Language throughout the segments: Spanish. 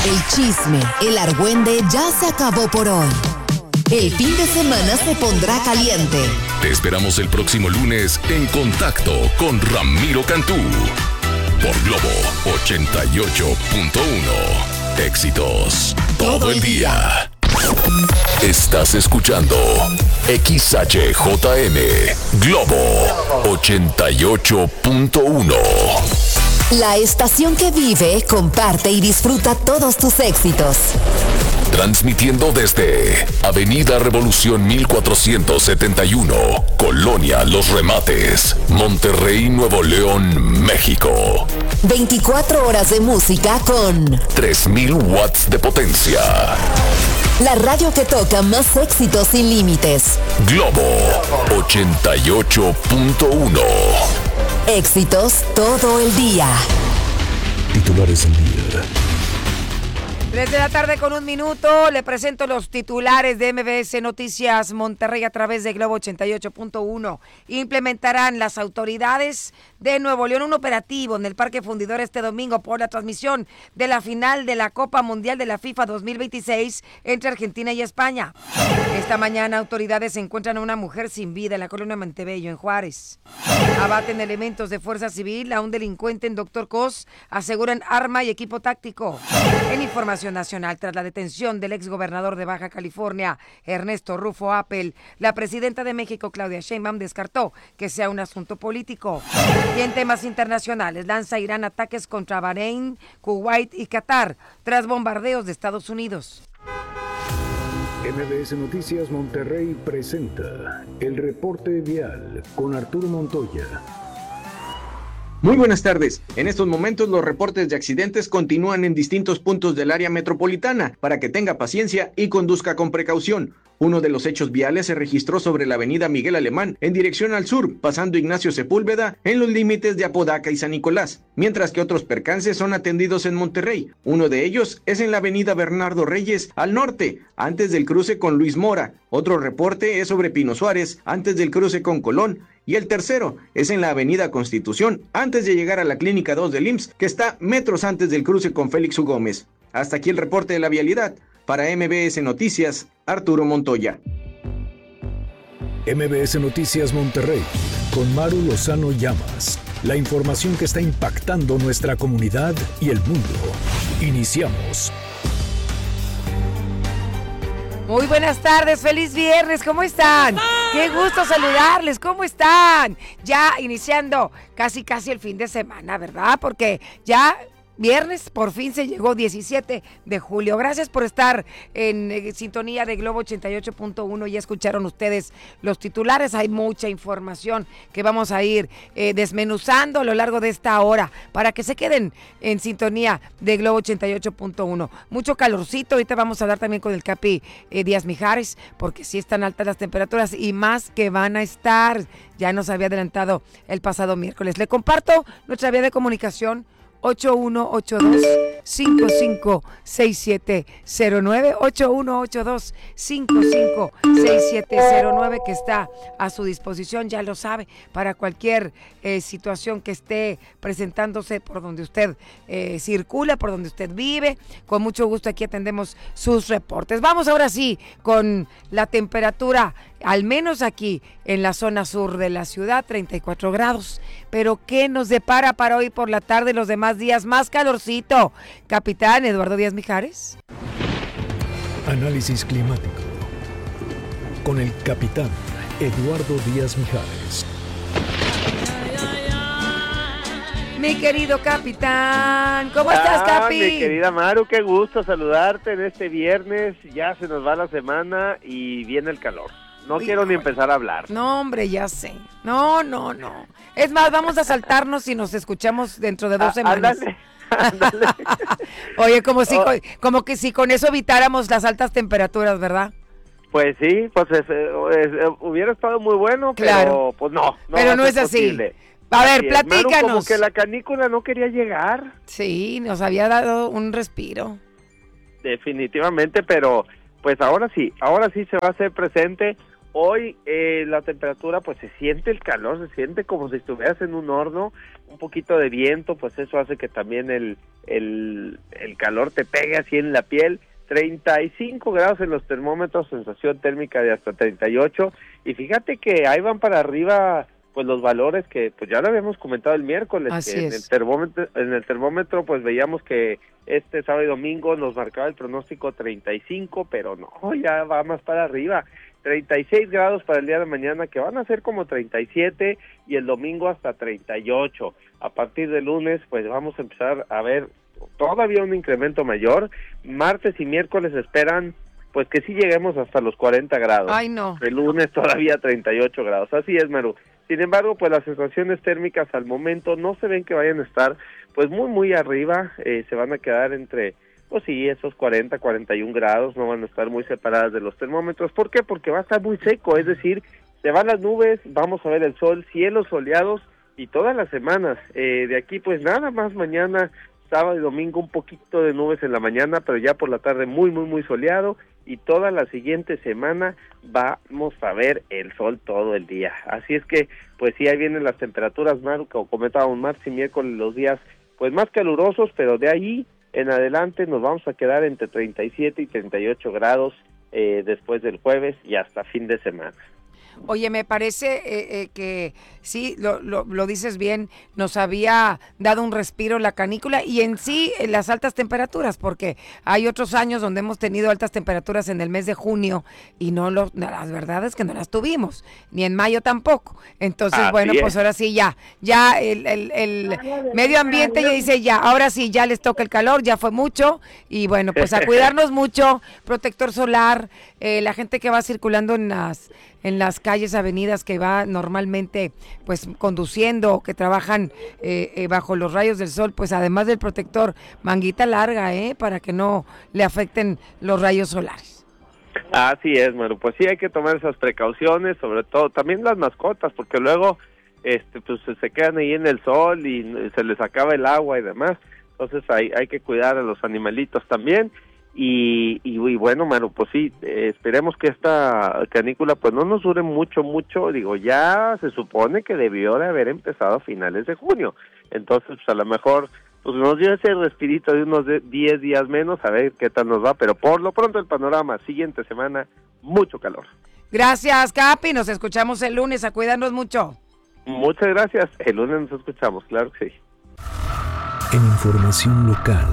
El chisme, el argüende ya se acabó por hoy. El fin de semana se pondrá caliente. Te esperamos el próximo lunes en Contacto con Ramiro Cantú. Por Globo 88.1. Éxitos todo el día. Estás escuchando XHJM Globo 88.1. La estación que vive, comparte y disfruta todos tus éxitos. Transmitiendo desde Avenida Revolución 1471, Colonia Los Remates, Monterrey, Nuevo León, México. 24 horas de música con 3000 watts de potencia. La radio que toca más éxitos sin límites. Globo 88.1. Éxitos todo el día. Titulares del día. 3 de la tarde con 1 minuto, le presento los titulares de MBS Noticias Monterrey a través de Globo 88.1. Implementarán las autoridades de Nuevo León un operativo en el Parque Fundidor este domingo por la transmisión de la final de la Copa Mundial de la FIFA 2026 entre Argentina y España. Esta mañana autoridades encuentran a una mujer sin vida en la colonia Montebello, en Juárez. Abaten elementos de Fuerza Civil a un delincuente en Doctor Cos, aseguran arma y equipo táctico. En información nacional, tras la detención del exgobernador de Baja California, Ernesto Rufo Appel, la presidenta de México, Claudia Sheinbaum, descartó que sea un asunto político. Y en temas internacionales, lanza Irán ataques contra Bahrein, Kuwait y Qatar, tras bombardeos de Estados Unidos. MBS Noticias Monterrey presenta el reporte vial con Arturo Montoya. Muy buenas tardes. En estos momentos los reportes de accidentes continúan en distintos puntos del área metropolitana para que tenga paciencia y conduzca con precaución. Uno de los hechos viales se registró sobre la avenida Miguel Alemán en dirección al sur, pasando Ignacio Sepúlveda en los límites de Apodaca y San Nicolás, mientras que otros percances son atendidos en Monterrey. Uno de ellos es en la avenida Bernardo Reyes al norte, antes del cruce con Luis Mora. Otro reporte es sobre Pino Suárez, antes del cruce con Colón. Y el tercero es en la avenida Constitución, antes de llegar a la Clínica 2 del IMSS, que está metros antes del cruce con Félix U. Gómez. Hasta aquí el reporte de la vialidad. Para MBS Noticias, Arturo Montoya. MBS Noticias Monterrey, con Maru Lozano Llamas. La información que está impactando nuestra comunidad y el mundo. Iniciamos. Muy buenas tardes, feliz viernes, ¿cómo están? Qué gusto saludarles, ¿cómo están? Ya iniciando casi el fin de semana, ¿verdad? Porque ya viernes, por fin se llegó 17 de julio. Gracias por estar en sintonía de Globo 88.1. Ya escucharon ustedes los titulares. Hay mucha información que vamos a ir desmenuzando a lo largo de esta hora para que se queden en sintonía de Globo 88.1. Mucho calorcito. Ahorita vamos a hablar también con el Capi Díaz Mijares, porque sí están altas las temperaturas y más que van a estar. Ya nos había adelantado el pasado miércoles. Le comparto nuestra vía de comunicación: 8182-556709, 8182-556709, que está a su disposición, ya lo sabe, para cualquier situación que esté presentándose por donde usted circula, por donde usted vive. Con mucho gusto aquí atendemos sus reportes. Vamos ahora sí con la temperatura, al menos aquí en la zona sur de la ciudad, 34 grados. Pero ¿qué nos depara para hoy por la tarde y los demás días? Más calorcito. Capitán Eduardo Díaz Mijares. Análisis climático con el capitán Eduardo Díaz Mijares. Mi querido capitán, ¿cómo estás, Capi? Mi querida Maru, qué gusto saludarte en este viernes. Ya se nos va la semana y viene el calor. No quiero ni empezar a hablar. No, hombre, ya sé. No. Es más, vamos a saltarnos y nos escuchamos dentro de 2 semanas. Ándale. Oye, como que si con eso evitáramos las altas temperaturas, ¿verdad? Pues sí, hubiera estado muy bueno, claro. Pero pues no. Pero no es así. Posible. A ver, platícanos. Maru, como que la canícula no quería llegar. Sí, nos había dado un respiro. Definitivamente, pero pues ahora sí se va a hacer presente. Hoy la temperatura, pues se siente el calor, se siente como si estuvieras en un horno, un poquito de viento, pues eso hace que también el calor te pegue así en la piel. 35 grados en los termómetros, sensación térmica de hasta 38, y fíjate que ahí van para arriba pues los valores que pues ya lo habíamos comentado el miércoles. Así que es. en el termómetro pues veíamos que este sábado y domingo nos marcaba el pronóstico 35, pero no, ya va más para arriba. 36 grados para el día de mañana, que van a ser como 37, y el domingo hasta 38. A partir del lunes pues vamos a empezar a ver todavía un incremento mayor. Martes y miércoles esperan pues que sí lleguemos hasta los 40 grados. Ay, no. El lunes todavía 38 grados. Así es, Maru. Sin embargo, pues las sensaciones térmicas al momento no se ven que vayan a estar pues muy arriba. Se van a quedar entre, pues sí, esos 40, 41 grados. No van a estar muy separadas de los termómetros. ¿Por qué? Porque va a estar muy seco. Es decir, se van las nubes, vamos a ver el sol, cielos soleados y todas las semanas. De aquí pues nada más mañana, sábado y domingo un poquito de nubes en la mañana, pero ya por la tarde muy soleado, y toda la siguiente semana vamos a ver el sol todo el día. Así es que, pues sí, ahí vienen las temperaturas, Maru, como comentábamos, martes y miércoles, los días pues más calurosos, pero de ahí en adelante nos vamos a quedar entre 37 y 38 grados después del jueves y hasta fin de semana. Oye, me parece que sí, lo dices bien, nos había dado un respiro la canícula y en sí las altas temperaturas, porque hay otros años donde hemos tenido altas temperaturas en el mes de junio y la verdad es que no las tuvimos, ni en mayo tampoco. Entonces, Así bueno, es. pues ahora sí ya el medio ambiente ya dice ya, ahora sí ya les toca el calor, ya fue mucho, y bueno, pues a cuidarnos mucho, protector solar, la gente que va circulando en las calles, avenidas, que va normalmente pues conduciendo, que trabajan bajo los rayos del sol, pues además del protector, manguita larga, para que no le afecten los rayos solares. Así es, Maru, pues sí hay que tomar esas precauciones, sobre todo también las mascotas, porque luego pues se quedan ahí en el sol y se les acaba el agua y demás. Entonces hay que cuidar a los animalitos también. Y bueno, Maru, pues sí, esperemos que esta canícula pues no nos dure mucho, digo, ya se supone que debió de haber empezado a finales de junio, entonces pues a lo mejor pues nos dio ese respirito de unos 10 días menos, a ver qué tal nos va, pero por lo pronto el panorama, siguiente semana, mucho calor. Gracias, Capi, nos escuchamos el lunes, a cuidarnos mucho. Muchas gracias, el lunes nos escuchamos, claro que sí. En información local.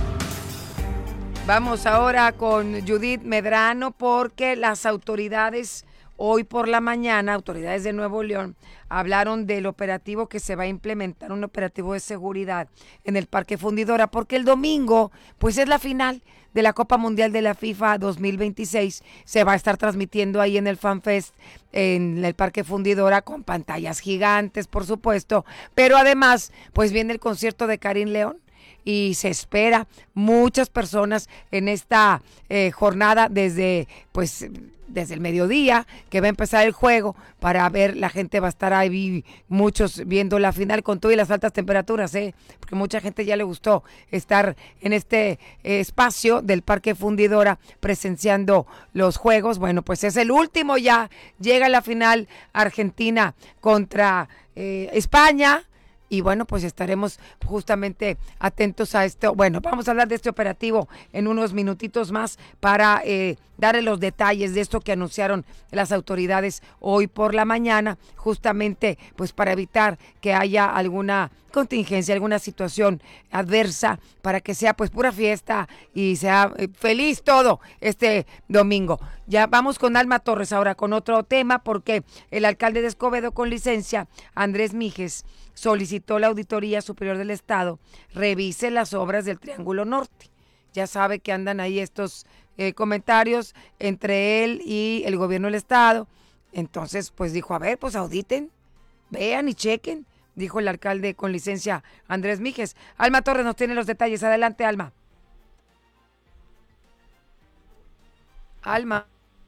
Vamos ahora con Judith Medrano, porque las autoridades hoy por la mañana, autoridades de Nuevo León, hablaron del operativo que se va a implementar, un operativo de seguridad en el Parque Fundidora, porque el domingo pues es la final de la Copa Mundial de la FIFA 2026, se va a estar transmitiendo ahí en el FanFest, en el Parque Fundidora, con pantallas gigantes, por supuesto, pero además pues viene el concierto de Karim León, y se espera muchas personas en esta jornada desde el mediodía que va a empezar el juego, para ver, la gente va a estar ahí, muchos viendo la final con todo y las altas temperaturas, porque mucha gente ya le gustó estar en este espacio del Parque Fundidora presenciando los juegos. Bueno, pues es el último ya, llega la final Argentina contra España. Y bueno, pues estaremos justamente atentos a esto. Bueno, vamos a hablar de este operativo en unos minutitos más para darle los detalles de esto que anunciaron las autoridades hoy por la mañana, justamente pues para evitar que haya alguna contingencia, alguna situación adversa, para que sea pues pura fiesta y sea feliz todo este domingo. Ya vamos con Alma Torres ahora con otro tema, porque el alcalde de Escobedo con licencia, Andrés Mijes, solicitó la Auditoría Superior del Estado revise las obras del Triángulo Norte. Ya sabe que andan ahí estos comentarios entre él y el gobierno del Estado. Entonces, pues dijo, a ver, pues auditen, vean y chequen, dijo el alcalde con licencia Andrés Mijes. Alma Torres nos tiene los detalles. Adelante, Alma. Alma.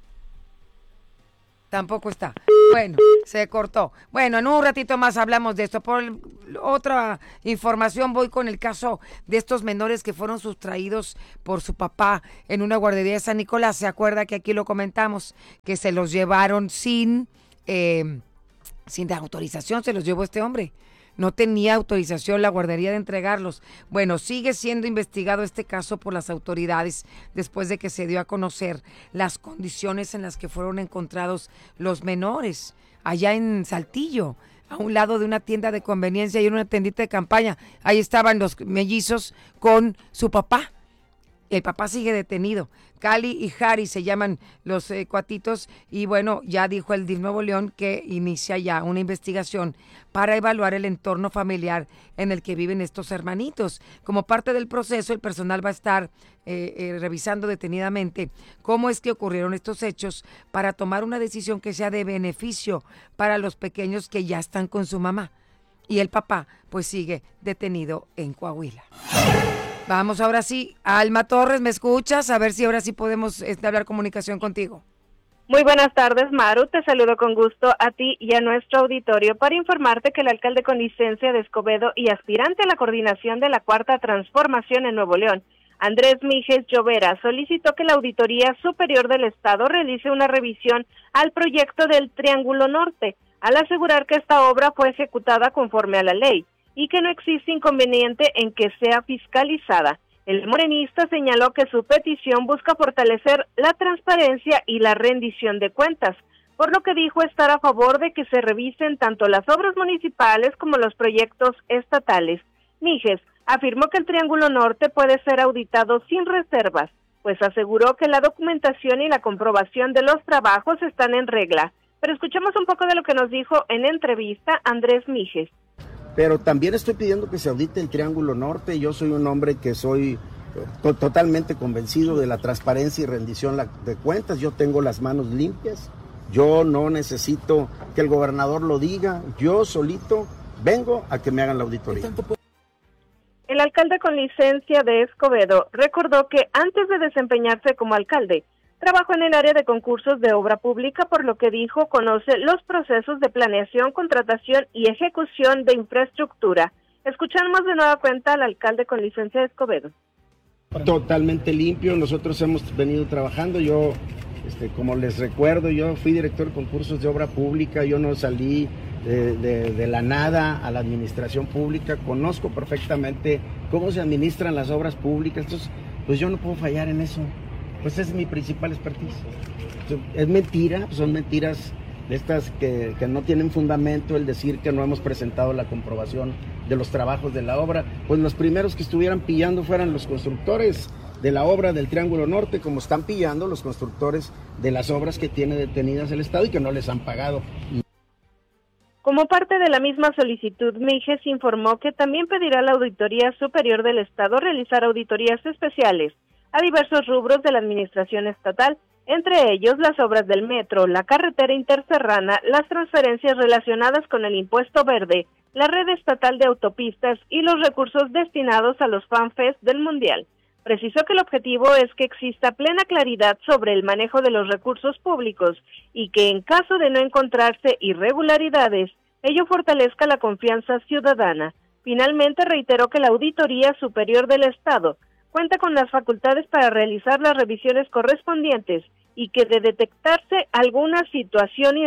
Tampoco está. Bueno, se cortó. Bueno, en un ratito más hablamos de esto. Por otra información voy con el caso de estos menores que fueron sustraídos por su papá en una guardería de San Nicolás. ¿Se acuerda que aquí lo comentamos? Que se los llevaron sin autorización, se los llevó este hombre. no tenía autorización la guardería de entregarlos. Bueno, sigue siendo investigado este caso por las autoridades después de que se dio a conocer las condiciones en las que fueron encontrados los menores allá en Saltillo, a un lado de una tienda de conveniencia y en una tiendita de campaña. Ahí estaban los mellizos con su papá. El papá sigue detenido. Cali y Harry se llaman los cuatitos, y bueno, ya dijo el DIF Nuevo León que inicia ya una investigación para evaluar el entorno familiar en el que viven estos hermanitos. Como parte del proceso, el personal va a estar revisando detenidamente cómo es que ocurrieron estos hechos para tomar una decisión que sea de beneficio para los pequeños que ya están con su mamá. Y el papá pues sigue detenido en Coahuila. Vamos ahora sí, Alma Torres, ¿me escuchas? A ver si ahora sí podemos hablar comunicación contigo. Muy buenas tardes, Maru. Te saludo con gusto a ti y a nuestro auditorio para informarte que el alcalde con licencia de Escobedo y aspirante a la coordinación de la Cuarta Transformación en Nuevo León, Andrés Mijes Llovera, solicitó que la Auditoría Superior del Estado realice una revisión al proyecto del Triángulo Norte, al asegurar que esta obra fue ejecutada conforme a la ley y que no existe inconveniente en que sea fiscalizada. El morenista señaló que su petición busca fortalecer la transparencia y la rendición de cuentas, por lo que dijo estar a favor de que se revisen tanto las obras municipales como los proyectos estatales. Mijes afirmó que el Triángulo Norte puede ser auditado sin reservas, pues aseguró que la documentación y la comprobación de los trabajos están en regla. Pero escuchemos un poco de lo que nos dijo en entrevista Andrés Mijes. Pero también estoy pidiendo que se audite el Triángulo Norte. Yo soy un hombre que soy totalmente convencido de la transparencia y rendición de cuentas. Yo tengo las manos limpias. Yo no necesito que el gobernador lo diga. Yo solito vengo a que me hagan la auditoría. El alcalde con licencia de Escobedo recordó que antes de desempeñarse como alcalde, trabajó en el área de concursos de obra pública, por lo que dijo conoce los procesos de planeación, contratación y ejecución de infraestructura. Escuchamos de nueva cuenta al alcalde con licencia de Escobedo. Totalmente limpio, nosotros hemos venido trabajando. Yo, como les recuerdo, yo fui director de concursos de obra pública, yo no salí de la nada a la administración pública, conozco perfectamente cómo se administran las obras públicas, entonces pues yo no puedo fallar en eso. Pues es mi principal expertise. Es mentira, son mentiras de estas que no tienen fundamento el decir que no hemos presentado la comprobación de los trabajos de la obra. Pues los primeros que estuvieran pillando fueran los constructores de la obra del Triángulo Norte, como están pillando los constructores de las obras que tiene detenidas el Estado y que no les han pagado. Como parte de la misma solicitud, Mijes informó que también pedirá a la Auditoría Superior del Estado realizar auditorías especiales a diversos rubros de la administración estatal, entre ellos las obras del metro, la carretera interserrana, las transferencias relacionadas con el impuesto verde, la red estatal de autopistas y los recursos destinados a los FanFest del Mundial. Precisó que el objetivo es que exista plena claridad sobre el manejo de los recursos públicos y que en caso de no encontrarse irregularidades, ello fortalezca la confianza ciudadana. Finalmente reiteró que la Auditoría Superior del Estado cuenta con las facultades para realizar las revisiones correspondientes y que de detectarse alguna situación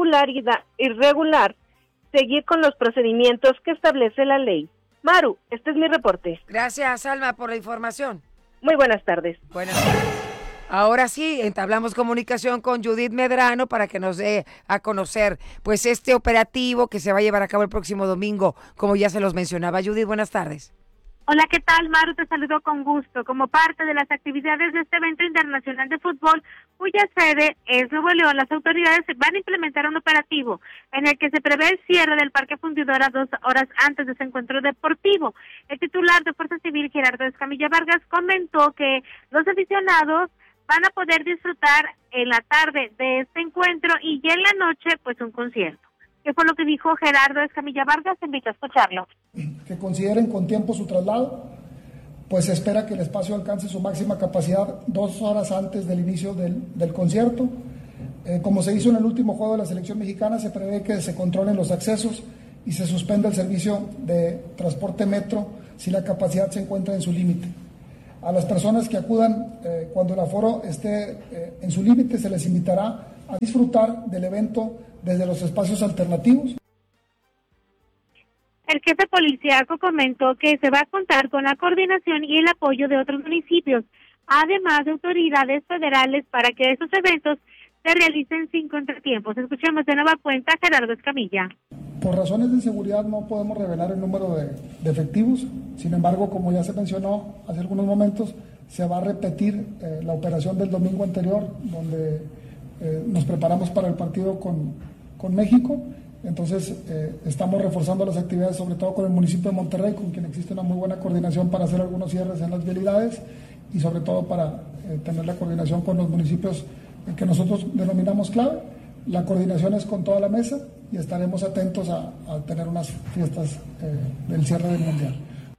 irregular, seguir con los procedimientos que establece la ley. Maru, este es mi reporte. Gracias, Alma, por la información. Muy buenas tardes. Buenas tardes. Ahora sí, entablamos comunicación con Judith Medrano para que nos dé a conocer pues este operativo que se va a llevar a cabo el próximo domingo, como ya se los mencionaba. Judith, buenas tardes. Hola, ¿qué tal, Maru? Te saludo con gusto. Como parte de las actividades de este evento internacional de fútbol, cuya sede es Nuevo León, las autoridades van a implementar un operativo en el que se prevé el cierre del Parque Fundidora 2 horas antes de ese encuentro deportivo. El titular de Fuerza Civil, Gerardo Escamilla Vargas, comentó que los aficionados van a poder disfrutar en la tarde de este encuentro y ya en la noche, pues, un concierto. ¿Qué fue lo que dijo Gerardo Escamilla Vargas? Te invito a escucharlo. Que consideren con tiempo su traslado, pues se espera que el espacio alcance su máxima capacidad 2 horas antes del inicio del concierto. Como se hizo en el último juego de la selección mexicana, se prevé que se controlen los accesos y se suspenda el servicio de transporte metro si la capacidad se encuentra en su límite. A las personas que acudan cuando el aforo esté en su límite, se les invitará a disfrutar del evento desde los espacios alternativos. El jefe policíaco comentó que se va a contar con la coordinación y el apoyo de otros municipios, además de autoridades federales, para que estos eventos se realicen sin contratiempos. Escuchemos de nueva cuenta a Gerardo Escamilla. Por razones de seguridad no podemos revelar el número de efectivos, sin embargo, como ya se mencionó hace algunos momentos, se va a repetir la operación del domingo anterior, donde nos preparamos para el partido con México. Entonces estamos reforzando las actividades, sobre todo con el municipio de Monterrey, con quien existe una muy buena coordinación para hacer algunos cierres en las vialidades y sobre todo para tener la coordinación con los municipios que nosotros denominamos clave. La coordinación es con toda la mesa y estaremos atentos a tener unas fiestas del cierre del Mundial.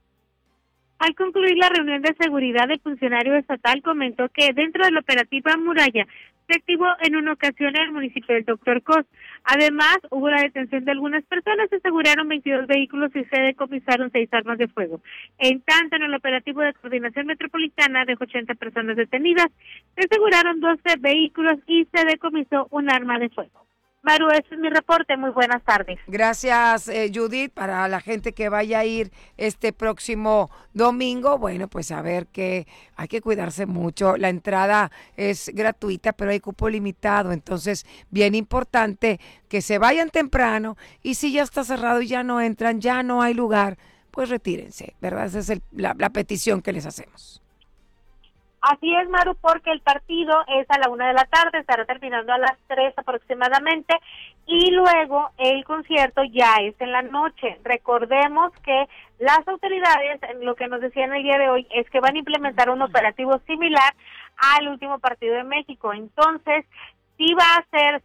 Al concluir la reunión de seguridad, el funcionario estatal comentó que dentro del operativo Muralla se activó en una ocasión en el municipio del Dr. Cos. Además, hubo la detención de algunas personas, se aseguraron 22 vehículos y se decomisaron 6 armas de fuego. En tanto, en el operativo de coordinación metropolitana dejó 80 personas detenidas, se aseguraron 12 vehículos y se decomisó un arma de fuego. Maru, ese es mi reporte. Muy buenas tardes. Gracias, Judith. Para la gente que vaya a ir este próximo domingo, bueno, pues a ver que hay que cuidarse mucho. La entrada es gratuita, pero hay cupo limitado. Entonces, bien importante que se vayan temprano y si ya está cerrado y ya no entran, ya no hay lugar, pues retírense, ¿verdad? Esa es la petición que les hacemos. Así es, Maru, porque el partido es a la 1 de la tarde, estará terminando a las 3 aproximadamente, y luego el concierto ya es en la noche. Recordemos que las autoridades, lo que nos decían el día de hoy, es que van a implementar un operativo similar al último partido de México. Entonces, sí va a hacer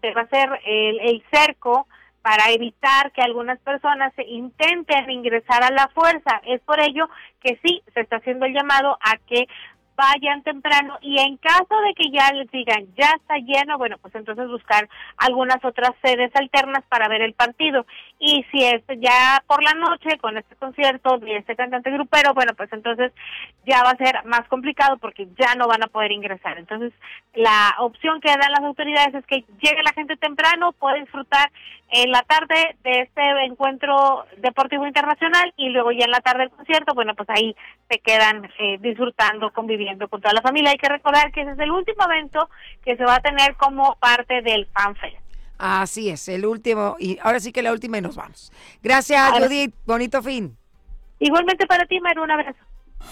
el cerco para evitar que algunas personas intenten ingresar a la fuerza. Es por ello que sí, se está haciendo el llamado a que vayan temprano y en caso de que ya les digan ya está lleno, bueno, pues entonces buscar algunas otras sedes alternas para ver el partido. Y si es ya por la noche con este concierto de este cantante grupero, bueno, pues entonces ya va a ser más complicado porque ya no van a poder ingresar. Entonces la opción que dan las autoridades es que llegue la gente temprano, puede disfrutar en la tarde de este encuentro deportivo internacional y luego ya en la tarde del concierto, bueno, pues ahí se quedan disfrutando, conviviendo con toda la familia. Hay que recordar que ese es el último evento que se va a tener como parte del FanFest. Así es, el último, y ahora sí que la última y nos vamos. Gracias, Judith, bonito fin. Igualmente para ti, Maru, un abrazo.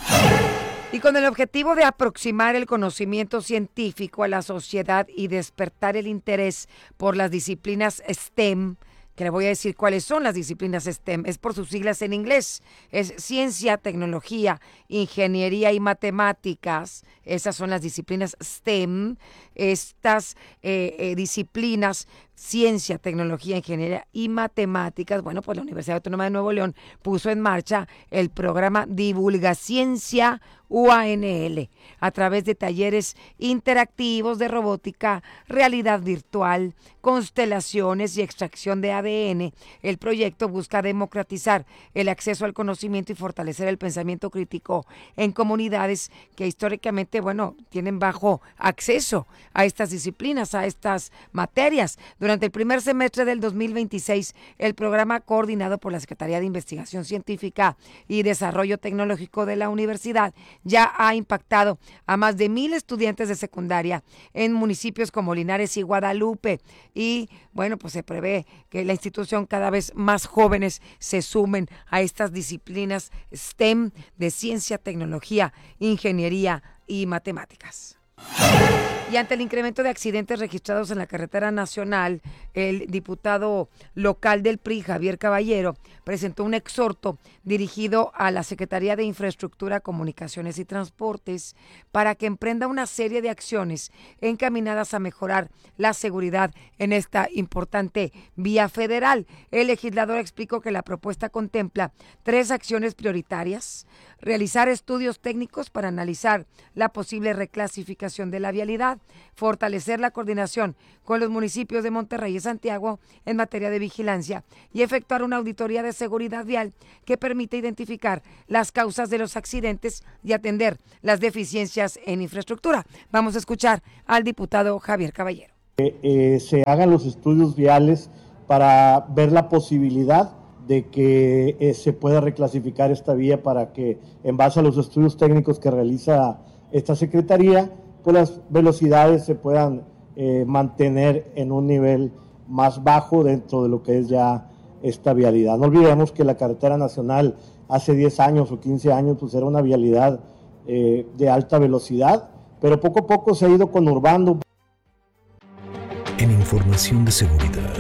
Y con el objetivo de aproximar el conocimiento científico a la sociedad y despertar el interés por las disciplinas STEM, que le voy a decir cuáles son las disciplinas STEM, es por sus siglas en inglés, es ciencia, tecnología, ingeniería y matemáticas. Esas son las disciplinas STEM. Estas disciplinas, ciencia, tecnología, ingeniería y matemáticas, bueno, pues la Universidad Autónoma de Nuevo León puso en marcha el programa Divulgaciencia UANL a través de talleres interactivos de robótica, realidad virtual, constelaciones y extracción de ADN. El proyecto busca democratizar el acceso al conocimiento y fortalecer el pensamiento crítico en comunidades que históricamente, bueno, tienen bajo acceso a estas disciplinas, a estas materias. Durante el primer semestre del 2026, el programa coordinado por la Secretaría de Investigación Científica y Desarrollo Tecnológico de la Universidad ya ha impactado a más de 1,000 estudiantes de secundaria en municipios como Linares y Guadalupe. Y bueno, pues se prevé que la institución cada vez más jóvenes se sumen a estas disciplinas STEM de ciencia, tecnología, ingeniería y matemáticas. Y ante el incremento de accidentes registrados en la carretera nacional, el diputado local del PRI, Javier Caballero, presentó un exhorto dirigido a la Secretaría de Infraestructura, Comunicaciones y Transportes para que emprenda una serie de acciones encaminadas a mejorar la seguridad en esta importante vía federal. El legislador explicó que la propuesta contempla 3 acciones prioritarias: realizar estudios técnicos para analizar la posible reclasificación de la vialidad, fortalecer la coordinación con los municipios de Monterrey y Santiago en materia de vigilancia y efectuar una auditoría de seguridad vial que permita identificar las causas de los accidentes y atender las deficiencias en infraestructura. Vamos a escuchar al diputado Javier Caballero. Se hagan los estudios viales para ver la posibilidad de que se pueda reclasificar esta vía para que, en base a los estudios técnicos que realiza esta Secretaría, pues las velocidades se puedan mantener en un nivel más bajo dentro de lo que es ya esta vialidad. No olvidemos que la carretera nacional hace 10 años o 15 años pues era una vialidad de alta velocidad, pero poco a poco se ha ido conurbando. En información de seguridad.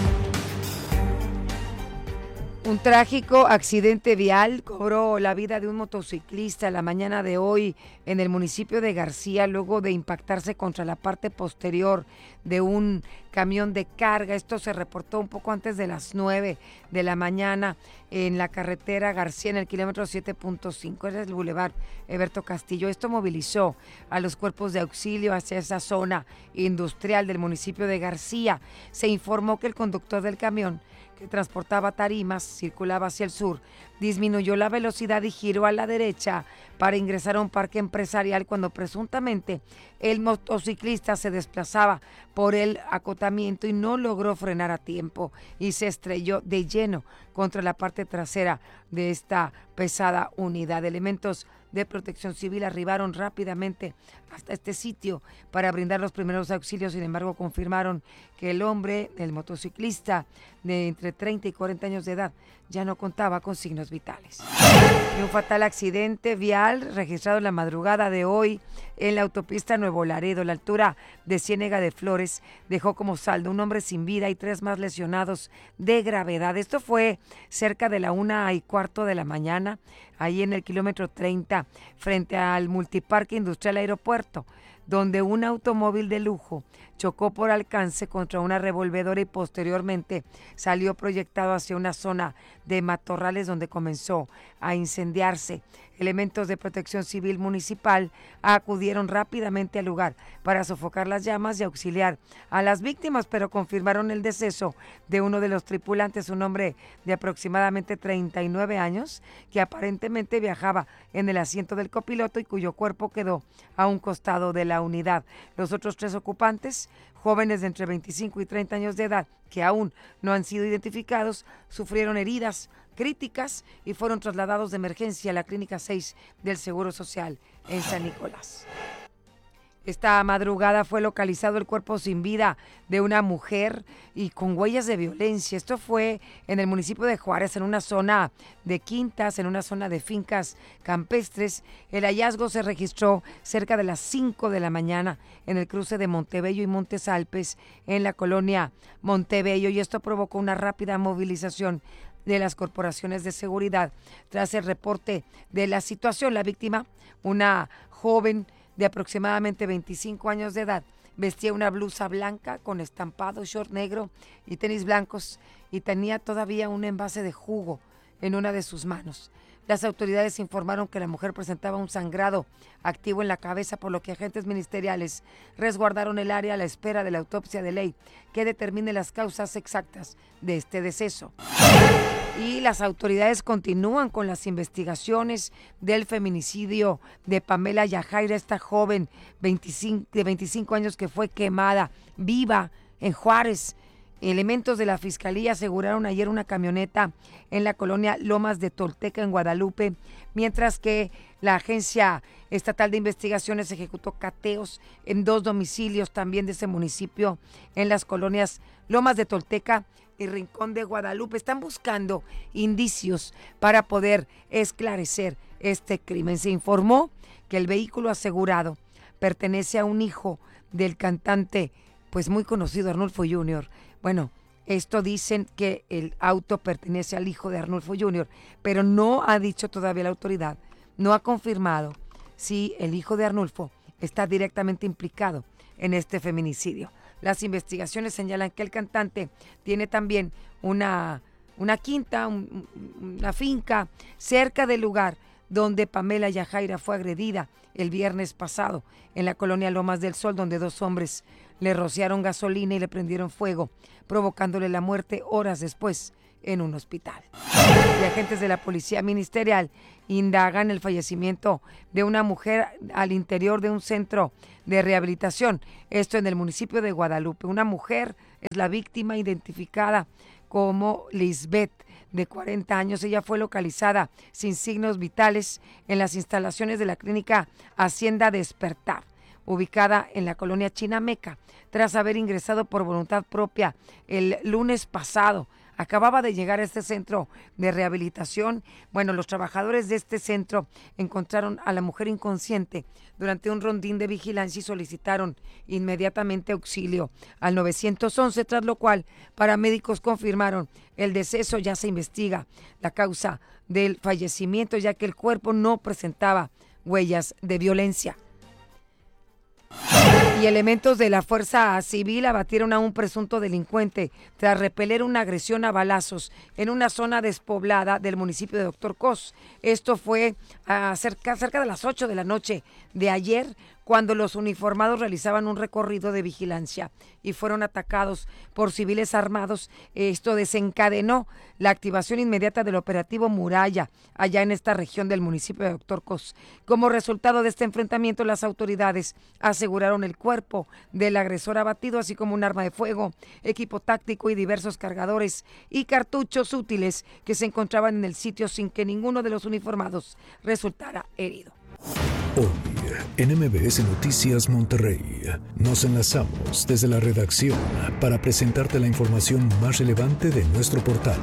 Un trágico accidente vial cobró la vida de un motociclista la mañana de hoy en el municipio de García, luego de impactarse contra la parte posterior de un camión de carga. Esto se reportó un poco antes de las 9 de la mañana en la carretera García, en el kilómetro 7.5, es el bulevar Eberto Castillo. Esto movilizó a los cuerpos de auxilio hacia esa zona industrial del municipio de García. Se informó que el conductor del camión, que transportaba tarimas, circulaba hacia el sur, disminuyó la velocidad y giró a la derecha para ingresar a un parque empresarial cuando presuntamente el motociclista se desplazaba por el acotamiento y no logró frenar a tiempo y se estrelló de lleno contra la parte trasera de esta pesada unidad. Elementos de Protección Civil arribaron rápidamente hasta este sitio para brindar los primeros auxilios. Sin embargo, confirmaron que el hombre, el motociclista de entre 30 y 40 años de edad, ya no contaba con signos vitales. Un fatal accidente vial registrado en la madrugada de hoy en la autopista Nuevo Laredo, a la altura de Ciénega de Flores, dejó como saldo un hombre sin vida y 3 más lesionados de gravedad. Esto fue cerca de la 1:15 de la mañana, ahí en el kilómetro 30, frente al Multiparque Industrial Aeropuerto, donde un automóvil de lujo chocó por alcance contra una revolvedora y posteriormente salió proyectado hacia una zona de matorrales donde comenzó a incendiarse. Elementos de Protección Civil Municipal acudieron rápidamente al lugar para sofocar las llamas y auxiliar a las víctimas, pero confirmaron el deceso de uno de los tripulantes, un hombre de aproximadamente 39 años, que aparentemente viajaba en el asiento del copiloto y cuyo cuerpo quedó a un costado de la unidad. Los otros 3 ocupantes, jóvenes de entre 25 y 30 años de edad, que aún no han sido identificados, sufrieron heridas críticas y fueron trasladados de emergencia a la Clínica 6 del Seguro Social en San Nicolás. Esta madrugada fue localizado el cuerpo sin vida de una mujer y con huellas de violencia. Esto fue en el municipio de Juárez, en una zona de quintas, en una zona de fincas campestres. El hallazgo se registró cerca de las 5 de la mañana en el cruce de Montebello y Montes Alpes, en la colonia Montebello, y esto provocó una rápida movilización de las corporaciones de seguridad. Tras el reporte de la situación, la víctima, una joven de aproximadamente 25 años de edad, vestía una blusa blanca con estampado, short negro y tenis blancos, y tenía todavía un envase de jugo en una de sus manos. Las autoridades informaron que la mujer presentaba un sangrado activo en la cabeza, por lo que agentes ministeriales resguardaron el área a la espera de la autopsia de ley que determine las causas exactas de este deceso. Y las autoridades continúan con las investigaciones del feminicidio de Pamela Yajaira, esta joven de 25 años que fue quemada viva en Juárez. Elementos de la Fiscalía aseguraron ayer una camioneta en la colonia Lomas de Tolteca, en Guadalupe, mientras que la Agencia Estatal de Investigaciones ejecutó cateos en 2 domicilios también de ese municipio, en las colonias Lomas de Tolteca y Rincón de Guadalupe. Están buscando indicios para poder esclarecer este crimen. Se informó que el vehículo asegurado pertenece a un hijo del cantante, pues muy conocido, Arnulfo Jr. Bueno, esto dicen que el auto pertenece al hijo de Arnulfo Jr., pero no ha dicho todavía la autoridad, no ha confirmado si el hijo de Arnulfo está directamente implicado en este feminicidio. Las investigaciones señalan que el cantante tiene también una quinta, una finca cerca del lugar donde Pamela Yajaira fue agredida el viernes pasado en la colonia Lomas del Sol, donde 2 hombres le rociaron gasolina y le prendieron fuego, provocándole la muerte horas después en un hospital. Y agentes de la Policía Ministerial indagan el fallecimiento de una mujer al interior de un centro de rehabilitación, esto en el municipio de Guadalupe. Una mujer es la víctima, identificada como Lisbeth, de 40 años. Ella fue localizada sin signos vitales en las instalaciones de la clínica Hacienda Despertar, ubicada en la colonia Chinameca, tras haber ingresado por voluntad propia el lunes pasado. Acababa de llegar a este centro de rehabilitación. Bueno, los trabajadores de este centro encontraron a la mujer inconsciente durante un rondín de vigilancia y solicitaron inmediatamente auxilio al 911, tras lo cual paramédicos confirmaron el deceso. Ya se investiga la causa del fallecimiento, ya que el cuerpo no presentaba huellas de violencia. Y elementos de la Fuerza Civil abatieron a un presunto delincuente tras repeler una agresión a balazos en una zona despoblada del municipio de Doctor Cos. Esto fue cerca de las 8 de la noche de ayer, cuando los uniformados realizaban un recorrido de vigilancia y fueron atacados por civiles armados. Esto desencadenó la activación inmediata del operativo Muralla, allá en esta región del municipio de Doctor Cos. Como resultado de este enfrentamiento, las autoridades aseguraron el cuerpo del agresor abatido, así como un arma de fuego, equipo táctico y diversos cargadores y cartuchos útiles que se encontraban en el sitio, sin que ninguno de los uniformados resultara herido. Hoy, en MBS Noticias Monterrey, nos enlazamos desde la redacción para presentarte la información más relevante de nuestro portal.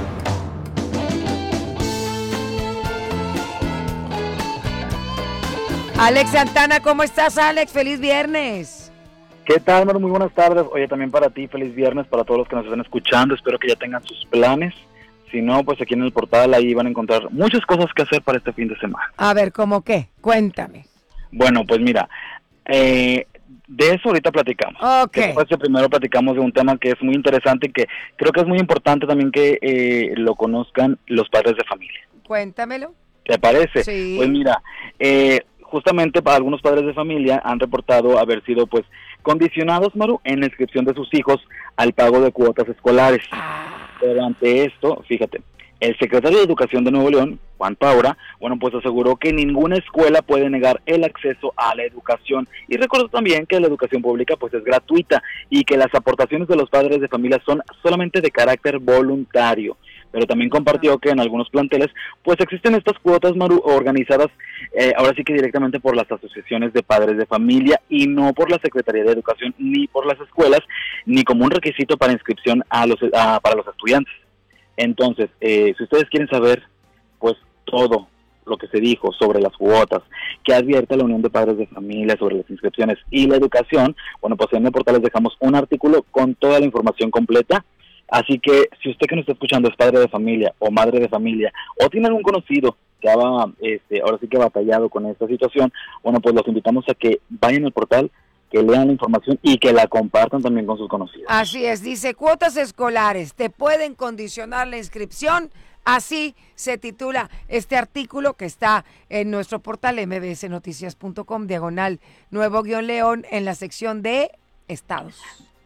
Alex Santana, ¿cómo estás, Alex? ¡Feliz viernes! ¿Qué tal, Mar? Muy buenas tardes. Oye, también para ti, feliz viernes, para todos los que nos están escuchando. Espero que ya tengan sus planes. Si no, pues aquí en el portal ahí van a encontrar muchas cosas que hacer para este fin de semana. A ver, ¿cómo qué? Cuéntame. Bueno, pues mira, de eso ahorita platicamos. Okay. Después primero platicamos de un tema que es muy interesante y que creo que es muy importante también que lo conozcan los padres de familia. Cuéntamelo. ¿Te parece? Sí. Pues mira, justamente para algunos padres de familia han reportado haber sido pues condicionados, Maru, en la inscripción de sus hijos al pago de cuotas escolares. Pero ante esto, fíjate, el secretario de Educación de Nuevo León, Juan Paura, bueno, pues aseguró que ninguna escuela puede negar el acceso a la educación. Y recordó también que la educación pública pues es gratuita y que las aportaciones de los padres de familia son solamente de carácter voluntario. Pero también compartió que en algunos planteles pues existen estas cuotas, Maru, organizadas ahora sí que directamente por las asociaciones de padres de familia y no por la Secretaría de Educación ni por las escuelas, ni como un requisito para inscripción para los estudiantes. Entonces, si ustedes quieren saber pues todo lo que se dijo sobre las cuotas, que advierte la Unión de Padres de Familia sobre las inscripciones y la educación, bueno, pues en el portal les dejamos un artículo con toda la información completa. Así que si usted que nos está escuchando es padre de familia o madre de familia o tiene algún conocido que ahora sí que ha batallado con esta situación, bueno, pues los invitamos a que vayan al portal, que lean la información y que la compartan también con sus conocidos. Así es, dice, cuotas escolares, te pueden condicionar la inscripción. Así se titula este artículo que está en nuestro portal mbsnoticias.com, /Nuevo-León, en la sección de estados.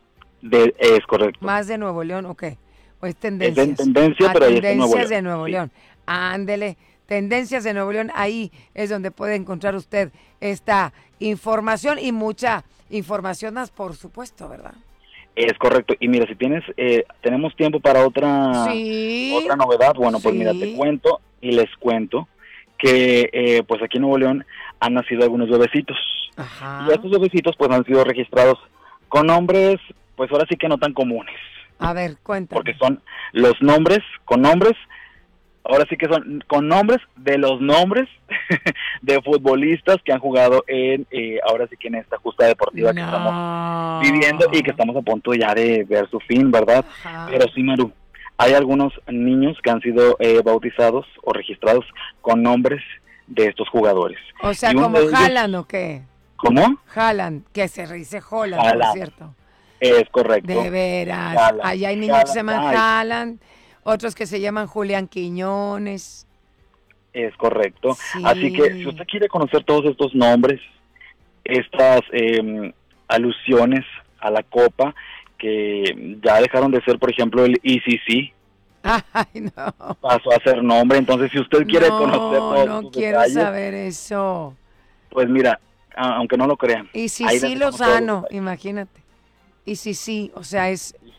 Es correcto. Más de Nuevo León, ok. O es tendencias. Es tendencia, pero ahí está tendencias de Nuevo León. Ándele, tendencias de Nuevo León. Ahí es donde puede encontrar usted esta información y mucha información más, por supuesto, ¿verdad? Es correcto. Y mira, si tenemos tiempo para otra novedad, bueno, pues mira, te cuento y les cuento que pues aquí en Nuevo León han nacido algunos bebecitos. Ajá. Y estos bebecitos pues han sido registrados con nombres, pues ahora sí que no tan comunes. A ver, cuéntame. Porque son los nombres, ahora sí que son con nombres de los nombres de futbolistas que han jugado ahora sí que en esta justa deportiva que estamos viviendo y que estamos a punto ya de ver su fin, ¿verdad? Ajá. Pero sí, Maru, hay algunos niños que han sido bautizados o registrados con nombres de estos jugadores. O sea, ¿como Haaland o qué? ¿Cómo? Haaland, que se dice Holland, por cierto. Es correcto. De veras. Haaland. Allá hay niños que se llaman Haaland, otros que se llaman Julián Quiñones. Es correcto. Sí. Así que si usted quiere conocer todos estos nombres, estas alusiones a la Copa, que ya dejaron de ser, por ejemplo, el ECC. Ay, no. Pasó a ser nombre. Entonces, si usted quiere conocer todos no sus quiero detalles, saber eso. Pues mira, aunque no lo crean. Y sí, Lozano, imagínate. Y sí, o sea, es